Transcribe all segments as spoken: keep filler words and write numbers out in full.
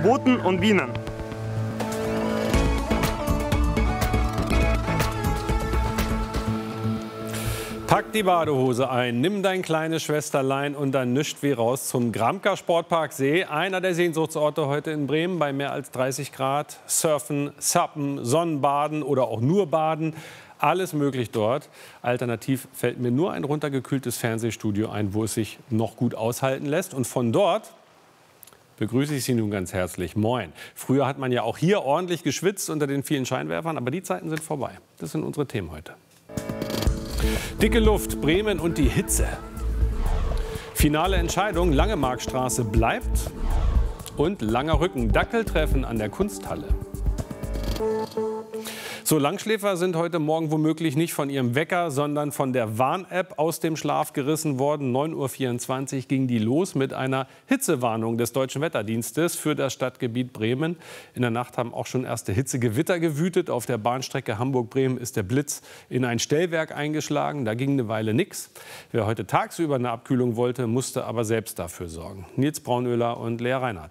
Booten und Bienen. Pack die Badehose ein, nimm dein kleines Schwesterlein und dann nischt wie raus zum Gramka Sportpark See. Einer der Sehnsuchtsorte heute in Bremen bei mehr als dreißig Grad. Surfen, Suppen, Sonnenbaden oder auch nur Baden. Alles möglich dort. Alternativ fällt mir nur ein runtergekühltes Fernsehstudio ein, wo es sich noch gut aushalten lässt. Und von dort begrüße ich Sie nun ganz herzlich. Moin. Früher hat man ja auch hier ordentlich geschwitzt unter den vielen Scheinwerfern, aber die Zeiten sind vorbei. Das sind unsere Themen heute. Dicke Luft, Bremen und die Hitze. Finale Entscheidung, Langemarkstraße bleibt. Und langer Rücken, Dackeltreffen an der Kunsthalle. So, Langschläfer sind heute Morgen womöglich nicht von ihrem Wecker, sondern von der Warn-App aus dem Schlaf gerissen worden. neun Uhr vierundzwanzig ging die los mit einer Hitzewarnung des Deutschen Wetterdienstes für das Stadtgebiet Bremen. In der Nacht haben auch schon erste Hitzegewitter gewütet. Auf der Bahnstrecke Hamburg-Bremen ist der Blitz in ein Stellwerk eingeschlagen. Da ging eine Weile nichts. Wer heute tagsüber eine Abkühlung wollte, musste aber selbst dafür sorgen. Nils Braunöhler und Lea Reinhardt.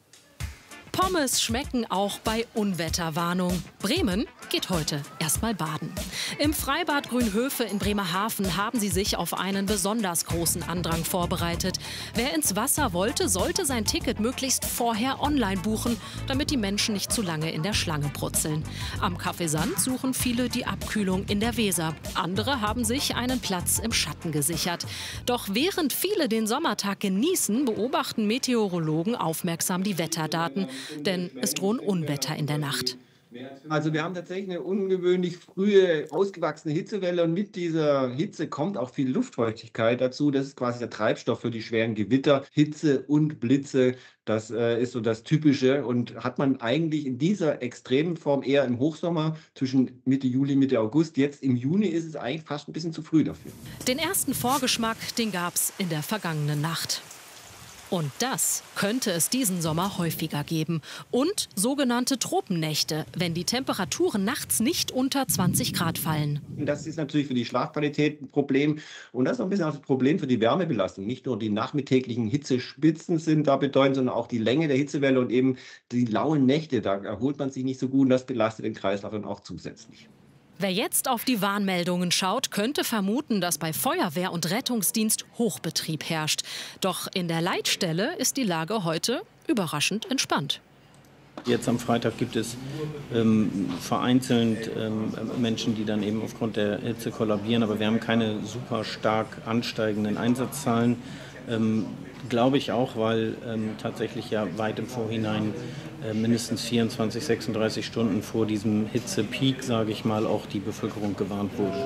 Pommes schmecken auch bei Unwetterwarnung. Bremen geht heute erstmal baden. Im Freibad Grünhöfe in Bremerhaven haben sie sich auf einen besonders großen Andrang vorbereitet. Wer ins Wasser wollte, sollte sein Ticket möglichst vorher online buchen, damit die Menschen nicht zu lange in der Schlange brutzeln. Am Café Sand suchen viele die Abkühlung in der Weser. Andere haben sich einen Platz im Schatten gesichert. Doch während viele den Sommertag genießen, beobachten Meteorologen aufmerksam die Wetterdaten. Denn es drohen Unwetter in der Nacht. Also wir haben tatsächlich eine ungewöhnlich frühe, ausgewachsene Hitzewelle. Und mit dieser Hitze kommt auch viel Luftfeuchtigkeit dazu. Das ist quasi der Treibstoff für die schweren Gewitter. Hitze und Blitze, das äh, ist so das Typische. Und hat man eigentlich in dieser extremen Form eher im Hochsommer zwischen Mitte Juli, Mitte August. Jetzt im Juni ist es eigentlich fast ein bisschen zu früh dafür. Den ersten Vorgeschmack, den gab's in der vergangenen Nacht. Und das könnte es diesen Sommer häufiger geben. Und sogenannte Tropennächte, wenn die Temperaturen nachts nicht unter zwanzig Grad fallen. Das ist natürlich für die Schlafqualität ein Problem. Und das ist auch ein bisschen auch das Problem für die Wärmebelastung. Nicht nur die nachmittäglichen Hitzespitzen sind da bedeutend, sondern auch die Länge der Hitzewelle und eben die lauen Nächte. Da erholt man sich nicht so gut und das belastet den Kreislauf dann auch zusätzlich. Wer jetzt auf die Warnmeldungen schaut, könnte vermuten, dass bei Feuerwehr und Rettungsdienst Hochbetrieb herrscht. Doch in der Leitstelle ist die Lage heute überraschend entspannt. Jetzt am Freitag gibt es ähm, vereinzelt ähm, Menschen, die dann eben aufgrund der Hitze kollabieren. Aber wir haben keine super stark ansteigenden Einsatzzahlen. Ähm, Glaube ich auch, weil ähm, tatsächlich ja weit im Vorhinein äh, mindestens vierundzwanzig, sechsunddreißig Stunden vor diesem Hitzepeak, sage ich mal, auch die Bevölkerung gewarnt wurde.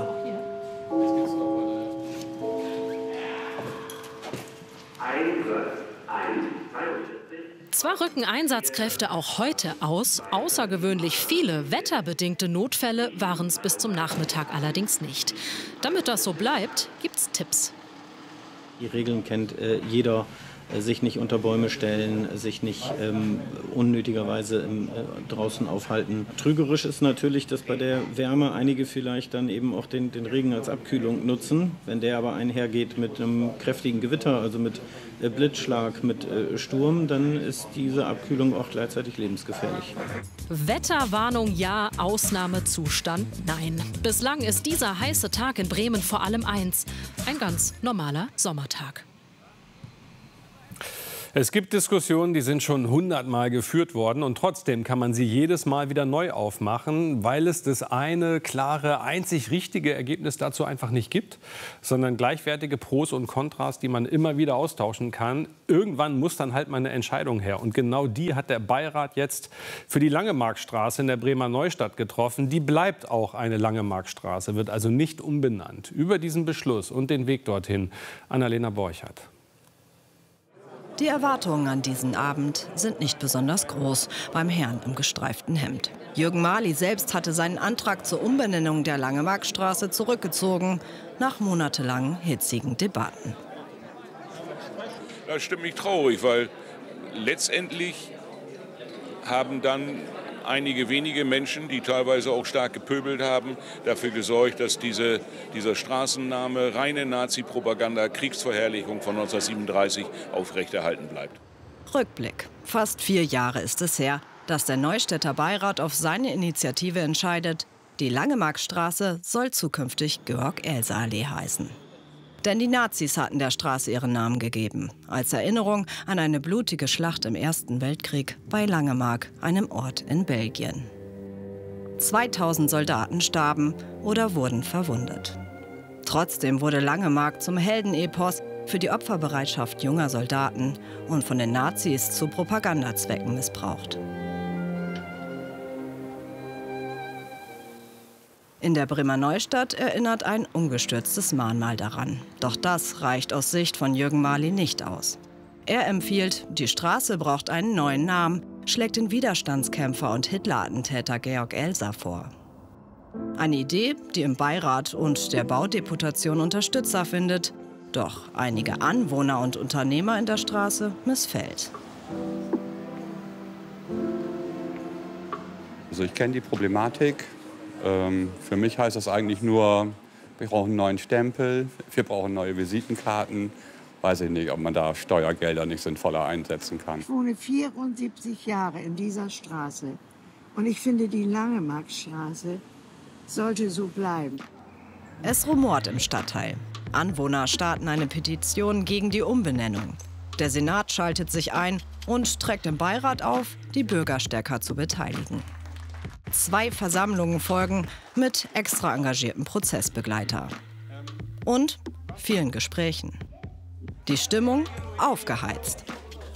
Zwar rücken Einsatzkräfte auch heute aus, außergewöhnlich viele wetterbedingte Notfälle waren es bis zum Nachmittag allerdings nicht. Damit das so bleibt, gibt's Tipps. Die Regeln kennt äh, jeder, äh, sich nicht unter Bäume stellen, sich nicht ähm, unnötigerweise im, äh, draußen aufhalten. Trügerisch ist natürlich, dass bei der Wärme einige vielleicht dann eben auch den, den Regen als Abkühlung nutzen. Wenn der aber einhergeht mit einem kräftigen Gewitter, also mit äh, Blitzschlag, mit äh, Sturm, dann ist diese Abkühlung auch gleichzeitig lebensgefährlich. Wetterwarnung ja, Ausnahmezustand nein. Bislang ist dieser heiße Tag in Bremen vor allem eins: ein ganz normaler Sommertag. Es gibt Diskussionen, die sind schon hundertmal geführt worden und trotzdem kann man sie jedes Mal wieder neu aufmachen, weil es das eine klare, einzig richtige Ergebnis dazu einfach nicht gibt, sondern gleichwertige Pros und Kontras, die man immer wieder austauschen kann. Irgendwann muss dann halt mal eine Entscheidung her und genau die hat der Beirat jetzt für die Langemarkstraße in der Bremer Neustadt getroffen. Die bleibt auch eine Langemarkstraße, wird also nicht umbenannt. Über diesen Beschluss und den Weg dorthin, Annalena Borchardt. Die Erwartungen an diesen Abend sind nicht besonders groß beim Herrn im gestreiften Hemd. Jürgen Marli selbst hatte seinen Antrag zur Umbenennung der Langemarkstraße zurückgezogen, nach monatelangen hitzigen Debatten. Das stimmt mich traurig, weil letztendlich haben dann einige wenige Menschen, die teilweise auch stark gepöbelt haben, dafür gesorgt, dass diese, dieser Straßenname reine Nazi-Propaganda, Kriegsverherrlichung von neunzehnhundertsiebenunddreißig aufrechterhalten bleibt. Rückblick. Fast vier Jahre ist es her, dass der Neustädter Beirat auf seine Initiative entscheidet, die Langemarkstraße soll zukünftig Georg-Elser-Allee heißen. Denn die Nazis hatten der Straße ihren Namen gegeben, als Erinnerung an eine blutige Schlacht im Ersten Weltkrieg bei Langemark, einem Ort in Belgien. zweitausend Soldaten starben oder wurden verwundet. Trotzdem wurde Langemark zum Heldenepos für die Opferbereitschaft junger Soldaten und von den Nazis zu Propagandazwecken missbraucht. In der Bremer Neustadt erinnert ein umgestürztes Mahnmal daran. Doch das reicht aus Sicht von Jürgen Marli nicht aus. Er empfiehlt, die Straße braucht einen neuen Namen, schlägt den Widerstandskämpfer und Hitler-Attentäter Georg Elser vor. Eine Idee, die im Beirat und der Baudeputation Unterstützer findet, doch einige Anwohner und Unternehmer in der Straße missfällt. Also ich kenne die Problematik. Ähm, für mich heißt das eigentlich nur, wir brauchen einen neuen Stempel, wir brauchen neue Visitenkarten. Weiß ich nicht, ob man da Steuergelder nicht sinnvoller einsetzen kann. Ich wohne vierundsiebzig Jahre in dieser Straße und ich finde, die Langemarkstraße sollte so bleiben. Es rumort im Stadtteil. Anwohner starten eine Petition gegen die Umbenennung. Der Senat schaltet sich ein und trägt im Beirat auf, die Bürger stärker zu beteiligen. Zwei Versammlungen folgen mit extra engagierten Prozessbegleiter und vielen Gesprächen. Die Stimmung aufgeheizt.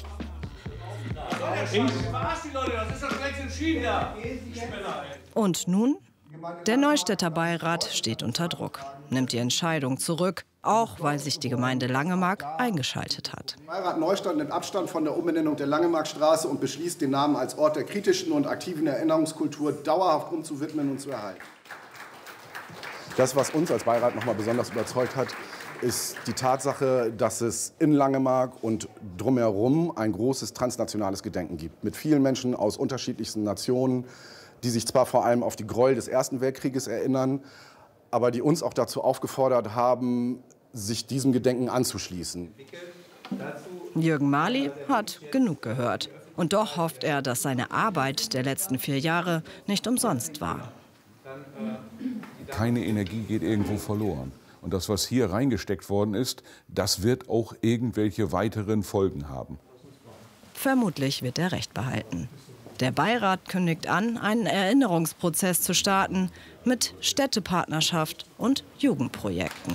Und nun? Der Neustädter Beirat steht unter Druck, nimmt die Entscheidung zurück, auch weil sich die Gemeinde Langemark eingeschaltet hat. Der Beirat Neustadt nimmt Abstand von der Umbenennung der Langemarkstraße und beschließt, den Namen als Ort der kritischen und aktiven Erinnerungskultur dauerhaft umzuwidmen und zu erhalten. Das, was uns als Beirat noch mal besonders überzeugt hat, ist die Tatsache, dass es in Langemark und drumherum ein großes transnationales Gedenken gibt. Mit vielen Menschen aus unterschiedlichsten Nationen, die sich zwar vor allem auf die Gräuel des Ersten Weltkrieges erinnern, aber die uns auch dazu aufgefordert haben, sich diesem Gedenken anzuschließen. Jürgen Marli hat genug gehört. Und doch hofft er, dass seine Arbeit der letzten vier Jahre nicht umsonst war. Keine Energie geht irgendwo verloren. Und das, was hier reingesteckt worden ist, das wird auch irgendwelche weiteren Folgen haben. Vermutlich wird er Recht behalten. Der Beirat kündigt an, einen Erinnerungsprozess zu starten mit Städtepartnerschaft und Jugendprojekten.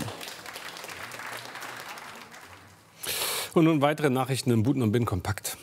Und nun weitere Nachrichten im Buten und Bin kompakt.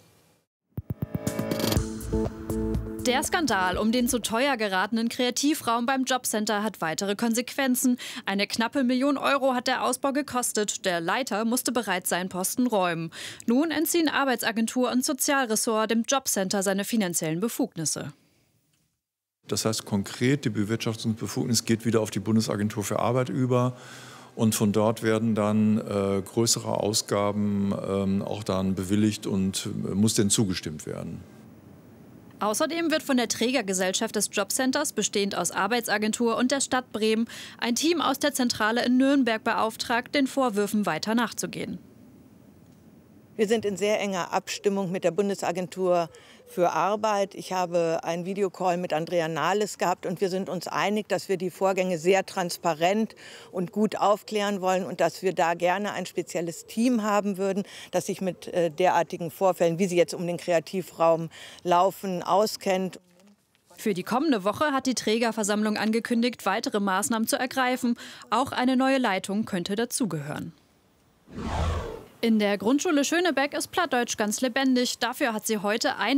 Der Skandal um den zu teuer geratenen Kreativraum beim Jobcenter hat weitere Konsequenzen. Eine knappe Million Euro hat der Ausbau gekostet. Der Leiter musste bereits seinen Posten räumen. Nun entziehen Arbeitsagentur und Sozialressort dem Jobcenter seine finanziellen Befugnisse. Das heißt konkret, die Bewirtschaftungsbefugnis geht wieder auf die Bundesagentur für Arbeit über. Und von dort werden dann äh, größere Ausgaben ähm, auch dann bewilligt und äh, muss denen zugestimmt werden. Außerdem wird von der Trägergesellschaft des Jobcenters, bestehend aus Arbeitsagentur und der Stadt Bremen, ein Team aus der Zentrale in Nürnberg beauftragt, den Vorwürfen weiter nachzugehen. Wir sind in sehr enger Abstimmung mit der Bundesagentur für Arbeit. Ich habe einen Videocall mit Andrea Nahles gehabt und wir sind uns einig, dass wir die Vorgänge sehr transparent und gut aufklären wollen und dass wir da gerne ein spezielles Team haben würden, das sich mit äh, derartigen Vorfällen, wie sie jetzt um den Kreativraum laufen, auskennt. Für die kommende Woche hat die Trägerversammlung angekündigt, weitere Maßnahmen zu ergreifen. Auch eine neue Leitung könnte dazugehören. In der Grundschule Schönebeck ist Plattdeutsch ganz lebendig. Dafür hat sie heute ein